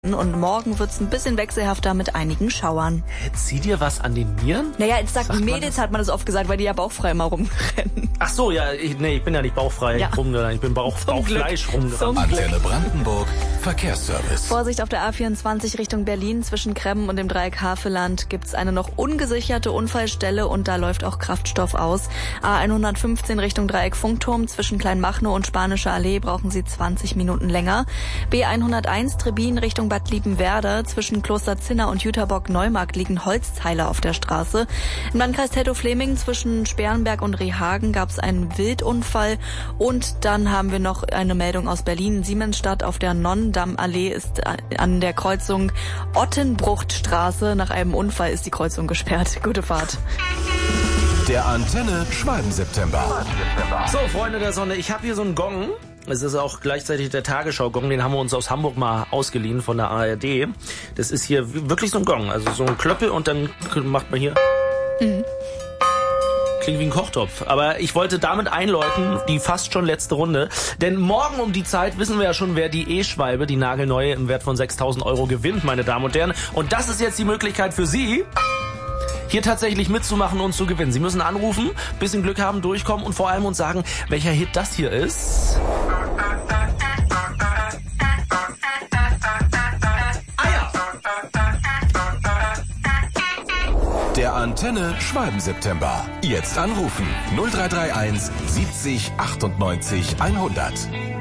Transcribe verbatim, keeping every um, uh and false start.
Und morgen wird's ein bisschen wechselhafter mit einigen Schauern. Hä, zieh dir was an den Nieren? Naja, jetzt sagt, Sagt man Mädels das? hat man das oft gesagt, weil die ja bauchfrei immer rumrennen. Ach so, ja, ich, nee, ich bin ja nicht bauchfrei Ja. rumgerannt. Ich bin Bauch, Bauchfleisch rumgerannt. Antenne Brandenburg Verkehrsservice. Vorsicht auf der A vierundzwanzig Richtung Berlin. Zwischen Kremmen und dem Dreieck Havelland gibt's eine noch ungesicherte Unfallstelle und da läuft auch Kraftstoff aus. A hundertfünfzehn Richtung Dreieck Funkturm. Zwischen Kleinmachnow und Spanische Allee brauchen Sie zwanzig Minuten länger. B hunderteins Trebin Richtung Bad Liebenwerda. Zwischen Kloster Zinner und Jüterbock-Neumarkt liegen Holzteile auf der Straße. Im Landkreis Teltow-Fleming zwischen Sperrenberg und Rehhagen gab es einen Wildunfall. Und dann haben wir noch eine Meldung aus Berlin. Siemensstadt auf der Nonnendammallee ist an der Kreuzung Ottenbruchtstraße. Nach einem Unfall ist die Kreuzung gesperrt. Gute Fahrt. Der Antenne Schwalben-September. So, Freunde der Sonne, ich habe hier so einen Gong. Es ist auch gleichzeitig der Tagesschau-Gong, den haben wir uns aus Hamburg mal ausgeliehen von der A R D. Das ist hier wirklich so ein Gong, also so ein Klöppel und dann macht man hier... Mhm. Klingt wie ein Kochtopf. Aber ich wollte damit einläuten, die fast schon letzte Runde. Denn morgen um die Zeit wissen wir ja schon, wer die E-Schwalbe, die nagelneue im Wert von sechstausend Euro gewinnt, meine Damen und Herren. Und das ist jetzt die Möglichkeit für Sie, hier tatsächlich mitzumachen und zu gewinnen. Sie müssen anrufen, bisschen Glück haben, durchkommen und vor allem uns sagen, welcher Hit das hier ist. Der Antenne Schwalben-September. Jetzt anrufen null drei drei eins siebzig achtundneunzig hundert.